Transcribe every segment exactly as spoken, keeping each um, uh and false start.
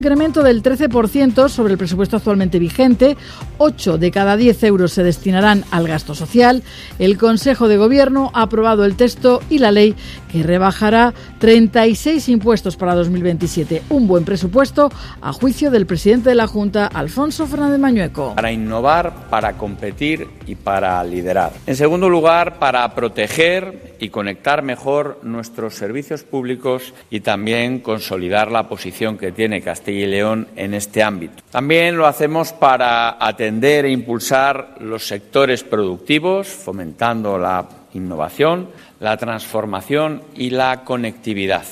Incremento del trece por ciento sobre el presupuesto actualmente vigente, ocho de cada diez euros se destinarán al gasto social. El Consejo de Gobierno ha aprobado el texto y la ley que rebajará treinta y seis impuestos para dos mil veintisiete. Un buen presupuesto, a juicio del presidente de la Junta, Alfonso Fernández Mañueco. Para innovar, para competir y para liderar. En segundo lugar, para proteger y conectar mejor nuestros servicios públicos y también consolidar la posición que tiene Castilla y León en este ámbito. También lo hacemos para atender e impulsar los sectores productivos, fomentando la innovación, la transformación y la conectividad.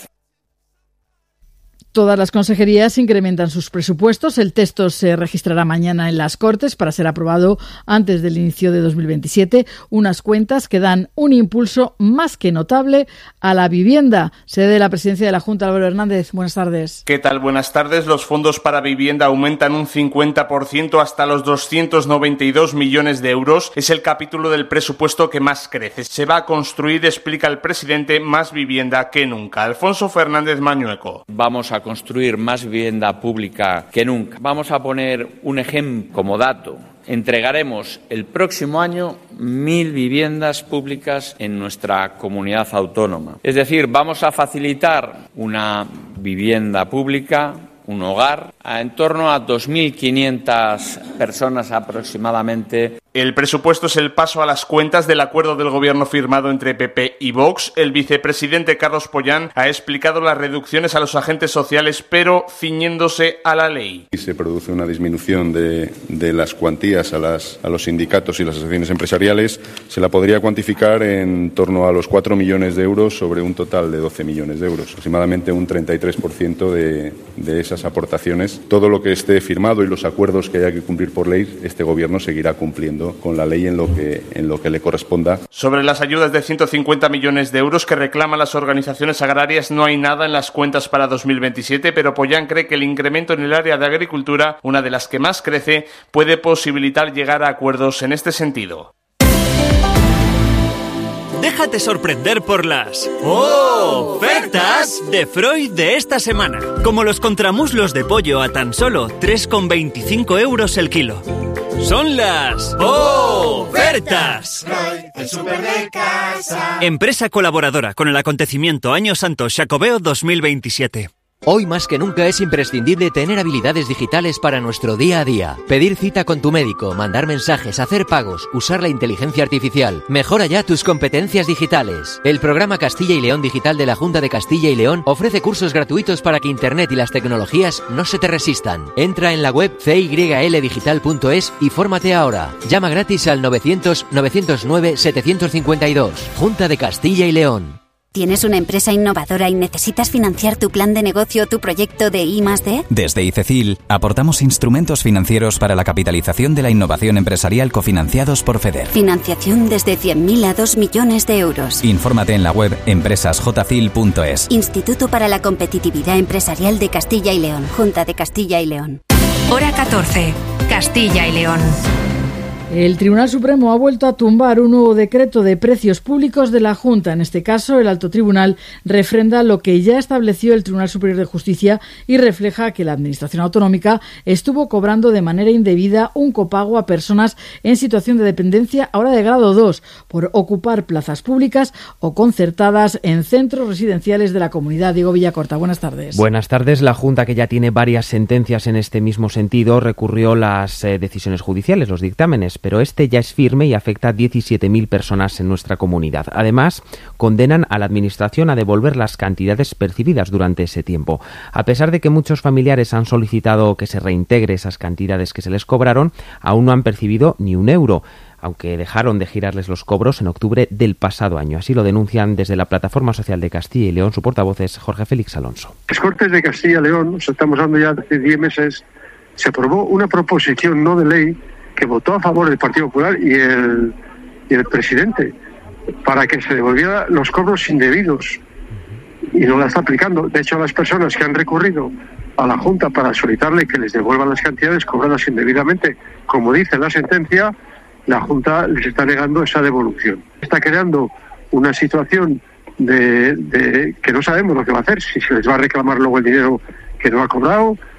Todas las consejerías incrementan sus presupuestos. El texto se registrará mañana en las Cortes para ser aprobado antes del inicio de dos mil veintisiete. Unas cuentas que dan un impulso más que notable a la vivienda. Sede de la presidencia de la Junta, Álvaro Hernández. Buenas tardes. ¿Qué tal? Buenas tardes. Los fondos para vivienda aumentan un cincuenta por ciento hasta los doscientos noventa y dos millones de euros. Es el capítulo del presupuesto que más crece. Se va a construir, explica el presidente, más vivienda que nunca. Alfonso Fernández Mañueco. Vamos a construir más vivienda pública que nunca. Vamos a poner un ejemplo como dato. Entregaremos el próximo año mil viviendas públicas en nuestra comunidad autónoma. Es decir, vamos a facilitar una vivienda pública, un hogar, a en torno a dos mil quinientas personas aproximadamente. El presupuesto es el paso a las cuentas del acuerdo del Gobierno firmado entre P P y Vox. El vicepresidente Carlos Pollán ha explicado las reducciones a los agentes sociales, pero ciñéndose a la ley. Se produce una disminución de, de las cuantías a, las, a los sindicatos y las asociaciones empresariales. Se la podría cuantificar en torno a los cuatro millones de euros sobre un total de doce millones de euros. Aproximadamente un treinta y tres por ciento de, de esas aportaciones. Todo lo que esté firmado y los acuerdos que haya que cumplir por ley, este Gobierno seguirá cumpliendo con la ley en lo que en lo que le corresponda. Sobre las ayudas de ciento cincuenta millones de euros que reclaman las organizaciones agrarias, no hay nada en las cuentas para dos mil veintisiete, pero Pollán cree que el incremento en el área de agricultura, una de las que más crece, puede posibilitar llegar a acuerdos en este sentido. Déjate sorprender por las ofertas de Freud de esta semana. Como los contramuslos de pollo a tan solo tres con veinticinco euros el kilo. Son las ofertas. Freud, el súper de casa. Empresa colaboradora con el acontecimiento Año Santo Xacobeo dos mil veintisiete. Hoy más que nunca es imprescindible tener habilidades digitales para nuestro día a día. Pedir cita con tu médico, mandar mensajes, hacer pagos, usar la inteligencia artificial. Mejora ya tus competencias digitales. El programa Castilla y León Digital de la Junta de Castilla y León ofrece cursos gratuitos para que Internet y las tecnologías no se te resistan. Entra en la web c y l digital punto es y fórmate ahora. Llama gratis al novecientos, novecientos nueve, setecientos cincuenta y dos. Junta de Castilla y León. ¿Tienes una empresa innovadora y necesitas financiar tu plan de negocio o tu proyecto de I más D? Desde ICECIL aportamos instrumentos financieros para la capitalización de la innovación empresarial cofinanciados por FEDER. Financiación desde cien mil a dos millones de euros. Infórmate en la web empresas j cil punto es. Instituto para la Competitividad Empresarial de Castilla y León. Junta de Castilla y León. Hora catorce. Castilla y León. El Tribunal Supremo ha vuelto a tumbar un nuevo decreto de precios públicos de la Junta. En este caso, el Alto Tribunal refrenda lo que ya estableció el Tribunal Superior de Justicia y refleja que la Administración Autonómica estuvo cobrando de manera indebida un copago a personas en situación de dependencia, ahora de grado dos, por ocupar plazas públicas o concertadas en centros residenciales de la comunidad. Diego Villacorta, buenas tardes. Buenas tardes. La Junta, que ya tiene varias sentencias en este mismo sentido, recurrió las eh, decisiones judiciales, los dictámenes, pero este ya es firme y afecta a diecisiete mil personas en nuestra comunidad. Además, condenan a la Administración a devolver las cantidades percibidas durante ese tiempo. A pesar de que muchos familiares han solicitado que se reintegre esas cantidades que se les cobraron, aún no han percibido ni un euro, aunque dejaron de girarles los cobros en octubre del pasado año. Así lo denuncian desde la Plataforma Social de Castilla y León. Su portavoz es Jorge Félix Alonso. Las Cortes de Castilla y León, nos estamos dando ya hace diez meses, se aprobó una proposición no de ley que votó a favor del Partido Popular y el, y el presidente para que se devolvieran los cobros indebidos, y no la está aplicando. De hecho, las personas que han recurrido a la Junta para solicitarle que les devuelvan las cantidades cobradas indebidamente, como dice la sentencia, la Junta les está negando esa devolución. Está creando una situación de, de que no sabemos lo que va a hacer, si se les va a reclamar luego el dinero que no ha cobrado,